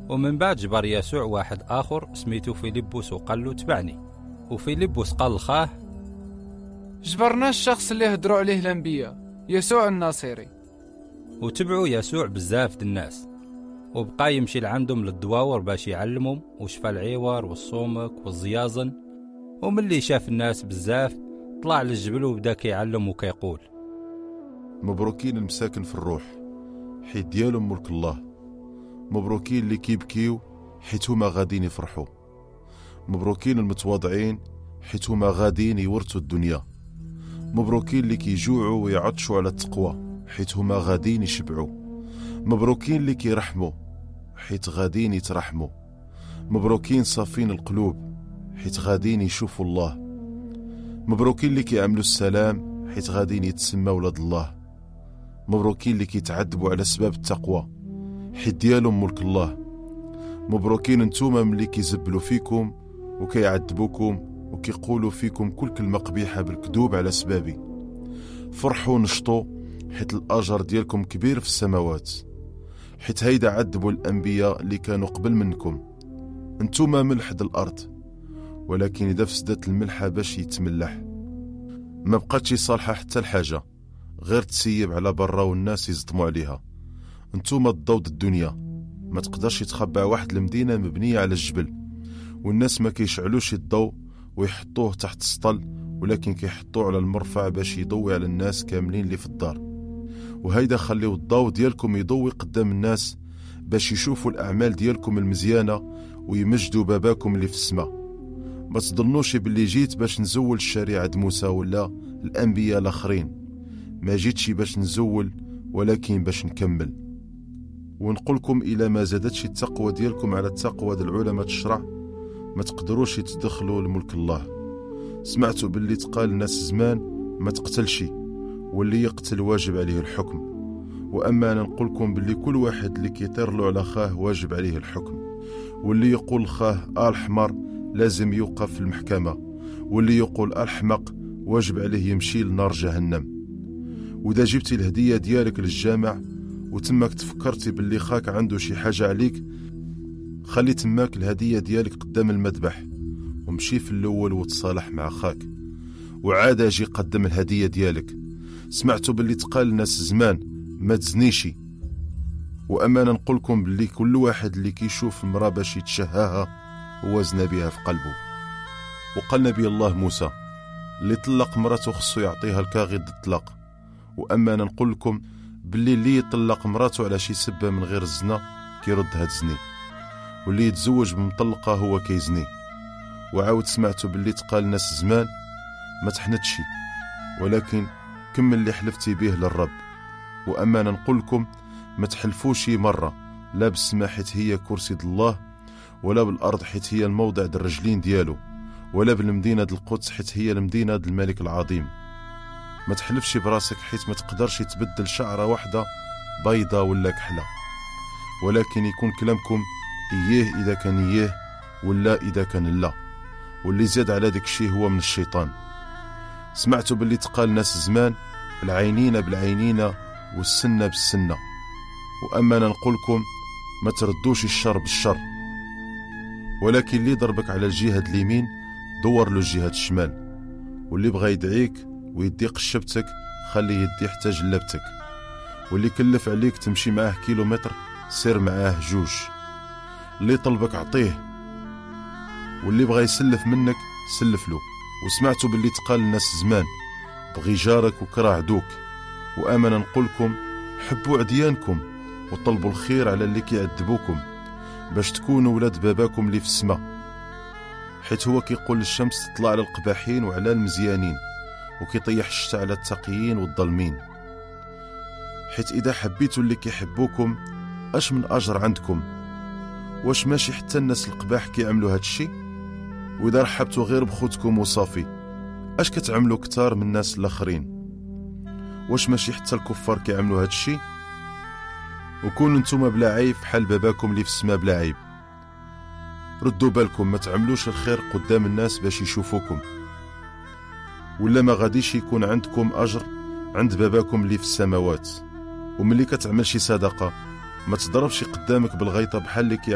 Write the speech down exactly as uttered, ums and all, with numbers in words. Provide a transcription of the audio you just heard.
ومن بعد جبر يسوع واحد آخر سميتو فيلبس وقال له تبعني. وفيلبس قال لخاه جبرنا الشخص اللي هدروا عليه الأنبياء، يسوع الناصري. وتبعوا يسوع بزاف د الناس، وبقى يمشي لعندهم للدواور باش يعلمهم، وشفى العيور والصومك والزيازن. وملي شاف الناس بزاف طلع للجبل وبدا كيعلم وكيقول مبروكين المساكن في الروح حيت ديالهم ملك الله. مبروكين اللي كيبكيو حيت هما غادين يفرحوا. مبروكين المتواضعين حيت هما غادين يورثوا الدنيا. مبروكين اللي كيجوعوا ويعطشوا على التقوى حيت هما غادين يشبعوا. مبروكين اللي كيرحموا حيت غادين يترحموا. مبروكين صافين القلوب حيت غادين يشوفوا الله. مبروكين اللي كيعملوا السلام حيت غادين يتسموا ولاد الله. مبروكين اللي كيتعذبوا على سباب التقوى حيت ديالهم ملك الله. مبروكين نتوما ملي كيزبلوا فيكم وكيعذبوكم وكيقولوا فيكم كل كلمة قبيحة بالكذوب على سبابي. فرحوا نشطوا حيت الأجر ديالكم كبير في السماوات، حيت هيدا عذبوا الأنبياء اللي كانوا قبل منكم. انتوما ملح د الأرض، ولكن إذا فسدت الملحة باش يتملح ما بقاتش صالحة حتى الحاجة غير تسيب على برا والناس يزطموا عليها. انتوما الضوء د الدنيا، ما تقدرش يتخبع واحد المدينة مبنية على الجبل والناس ما كيشعلوش الضوء ويحطوه تحت السطل، ولكن كيحطوه على المرفع باش يضوي على الناس كاملين اللي في الدار. وهيدا خليو الضوء ديالكم يضوي قدام الناس باش يشوفوا الأعمال ديالكم المزيانة ويمجدوا باباكم اللي في السماء. ما تظنوش باللي جيت باش نزول الشريعة موسى ولا الأنبياء الآخرين، ما جيتش باش نزول ولكن باش نكمل. ونقولكم إلى ما زادتش التقوى ديالكم على التقوى ديال العلماء الشرع ما تقدروش تدخلوا لملك الله. سمعتوا باللي تقال الناس زمان ما تقتلش، واللي يقتل واجب عليه الحكم. وأما أنا نقولكم باللي كل واحد اللي كيطير له على خاه واجب عليه الحكم، واللي يقول خاه آل حمار لازم يوقف في المحكمة، واللي يقول آل حمق واجب عليه يمشي لنار جهنم. وإذا جبتي الهدية ديالك للجامع وتماك تفكرتي باللي خاك عنده شي حاجة عليك، خلي تماك الهدية ديالك قدام المذبح ومشي في الأول وتصالح مع خاك، وعاد اجي قدم الهدية ديالك. سمعتوا باللي تقال الناس زمان ما تزنيشي، وأما أنا نقولكم باللي كل واحد اللي كيشوف المرأة باش يتشهاها هو زنا بها في قلبه. وقال نبي الله موسى اللي طلق مراته خصو يعطيها الكاغي ضد الطلاق. وأما أنا نقول لكم باللي اللي يطلق مراته على شي سبة من غير الزنا كيردها تزني، واللي يتزوج بمطلقة هو كيزني. وعاود سمعتوا باللي تقال الناس زمان ما تحنتشي، ولكن كمل اللي حلفتي به للرب. وأما أنا نقول لكم ما تحلفوش مرة، لا بالسما حيت هي كرسي د الله، ولا بالأرض حيت هي الموضع د الرجلين ديالو، ولا بالمدينة د القدس حيت هي المدينة د الملك العظيم. ما تحلفش براسك حيت ما تقدرش تبدل شعرة واحدة بيضة ولا كحلة، ولكن يكون كلامكم إياه إذا كان إياه ولا إذا كان لا، واللي زاد على ذاك الشيء هو من الشيطان. سمعتوا باللي تقال ناس زمان العينين بالعينين والسنة بالسنة. وأما أنا نقولكم ما تردوش الشر بالشر، ولكن اللي ضربك على الجهة اليمين دور له الجهة الشمال، واللي بغى يدعيك ويدي قشبتك خليه يدي حتى جلبتك، واللي كلف عليك تمشي معاه كيلومتر سير معاه جوج. اللي طلبك عطيه، واللي بغى يسلف منك سلف له. وسمعتوا باللي تقال الناس زمان بغي جارك وكره عدوك. وأمنا نقولكم حبوا عديانكم وطلبوا الخير على اللي كيعذبوكم باش تكونوا ولاد باباكم اللي في السماء، حيت هو كيقول الشمس تطلع على القباحين وعلى المزيانين وكيطيح الشتا على التقيين والظالمين. حيت إذا حبيتوا اللي كيحبوكم اش من أجر عندكم؟ واش ماشي حتى الناس القباح كيعملوا هاد الشي؟ وإذا رحبتوا غير بخوتكم وصافي اش كتعملوا كتار من الناس الآخرين؟ واش ماشي حتى الكفار كيعملوا هاد الشي؟ وكونوا نتوما بلا عيب بحال باباكم اللي في السماء بلا عيب. ردوا بالكم ما تعملوش الخير قدام الناس باش يشوفوكم، ولا ما غاديش يكون عندكم أجر عند باباكم اللي في السماوات. وملي كتعمل شي صدقة ما تضربش قدامك بالغيطة بحال اللي